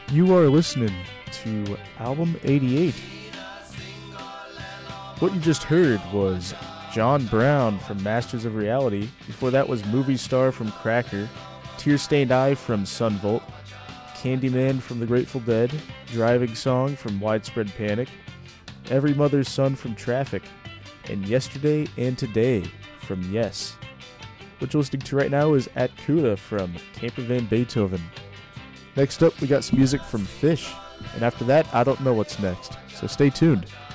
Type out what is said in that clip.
You are listening to Album 88. What you just heard was John Brown from Masters of Reality. Before that was Movie Star from Cracker, Tear Stained Eye from Sunvolt, Candyman from The Grateful Dead, Driving Song from Widespread Panic, Every Mother's Son from Traffic, and Yesterday and Today from Yes. What you're listening to right now is At Cuda from Camper Van Beethoven. Next up, we got some music from Fish, and after that, I don't know what's next, so stay tuned.